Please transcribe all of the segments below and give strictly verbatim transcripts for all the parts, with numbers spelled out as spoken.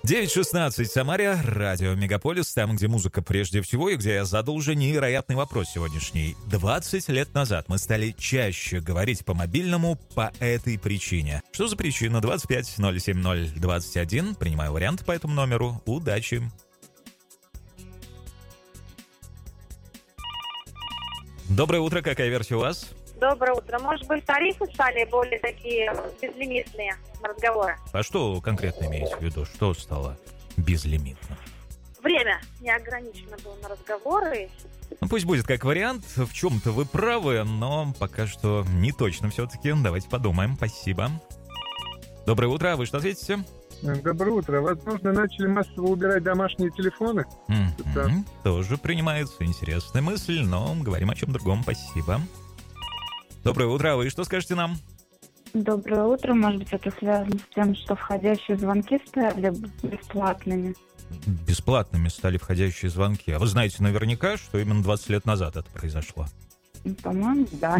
девять шестнадцать в Самаре, радио Мегаполис, там, где музыка прежде всего, и где я задал уже невероятный вопрос сегодняшний. двадцать лет назад мы стали чаще говорить по мобильному по этой причине. Что за причина? двадцать пять ноль семь ноль двадцать один. Принимаю вариант по этому номеру. Удачи! Доброе утро, какая версия у вас? Доброе утро. Может быть, тарифы стали более такие безлимитные на разговоры? А что конкретно имеете в виду? Что стало безлимитно? Время не ограничено было на разговоры. Ну, пусть будет как вариант. В чем-то вы правы, но пока что не точно все-таки. Давайте подумаем. Спасибо. Доброе утро. Вы что ответите? Доброе утро. Возможно, начали массово убирать домашние телефоны? Mm-hmm. Тоже принимается. Интересная мысль, но говорим о чем другом. Спасибо. Доброе утро. Вы что скажете нам? Доброе утро. Может быть, это связано с тем, что входящие звонки стали бесплатными? Бесплатными стали входящие звонки. А вы знаете наверняка, что именно двадцать лет назад это произошло? По-моему, да.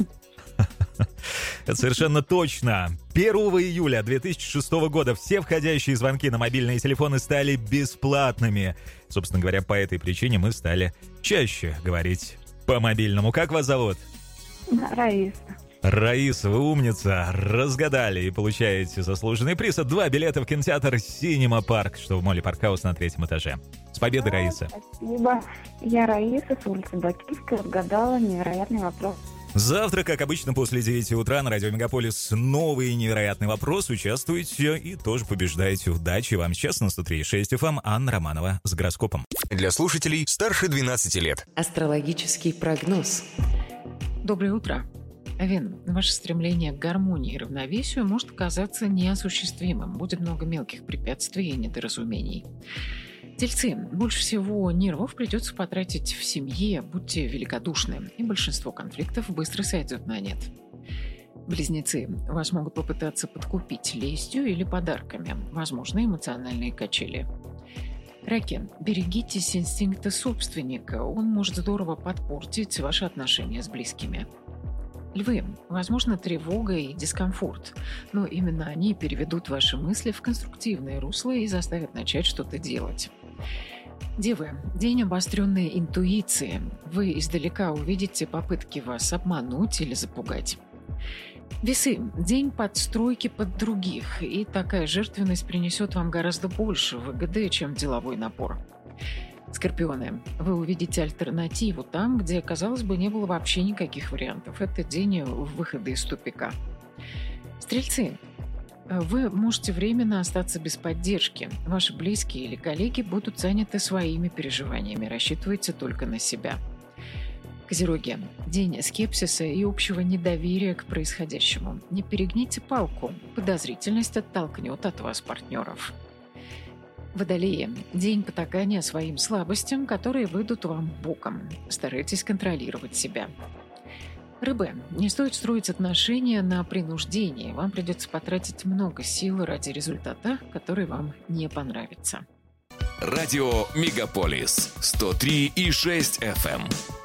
Это совершенно точно. первого июля две тысячи шестого года все входящие звонки на мобильные телефоны стали бесплатными. Собственно говоря, по этой причине мы стали чаще говорить по мобильному. Как вас зовут? Раиса. Раиса, вы умница, разгадали и получаете заслуженный приз. Два билета в кинотеатр «Синема Парк», что в моле Паркхаус на третьем этаже. С победой, Раиса. Спасибо. Я Раиса с улицы Бакинской, отгадала невероятный вопрос. Завтра, как обычно, после девяти утра на радио Мегаполис новый невероятный вопрос. Участвуйте и тоже побеждаете. Удачи вам. Сейчас на сто три и шесть эф эм Анна Романова с гороскопом. Для слушателей старше двенадцати лет. Астрологический прогноз. Доброе утро. Овен, ваше стремление к гармонии и равновесию может оказаться неосуществимым. Будет много мелких препятствий и недоразумений. Тельцы, больше всего нервов придется потратить в семье, будьте великодушны, и большинство конфликтов быстро сойдет на нет. Близнецы, вас могут попытаться подкупить лестью или подарками, возможно, эмоциональные качели. Раки, берегитесь инстинкта собственника, он может здорово подпортить ваши отношения с близкими. Львы, возможно, тревога и дискомфорт, но именно они переведут ваши мысли в конструктивное русло и заставят начать что-то делать. Девы, день обостренной интуиции. Вы издалека увидите попытки вас обмануть или запугать. Весы, день подстройки под других, и такая жертвенность принесет вам гораздо больше выгоды, чем деловой напор. Скорпионы, вы увидите альтернативу там, где, казалось бы, не было вообще никаких вариантов. Это день выхода из тупика. Стрельцы, вы можете временно остаться без поддержки. Ваши близкие или коллеги будут заняты своими переживаниями. Рассчитывайте только на себя. Козероги, день скепсиса и общего недоверия к происходящему. Не перегните палку. Подозрительность оттолкнет от вас партнеров. Водолеи, день потакания своим слабостям, которые выйдут вам боком. Старайтесь контролировать себя. Рыбы, не стоит строить отношения на принуждении. Вам придется потратить много сил ради результата, который вам не понравится. Радио Мегаполис сто три и шесть эф эм.